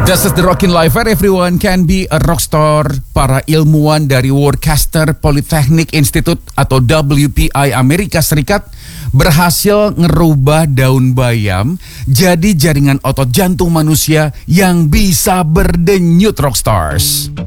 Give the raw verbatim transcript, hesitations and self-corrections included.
This is the Rockin' Life where everyone can be a rockstar. Para ilmuwan dari Worcester Polytechnic Institute atau W P I Amerika Serikat berhasil ngerubah daun bayam jadi jaringan otot jantung manusia yang bisa berdenyut rockstars.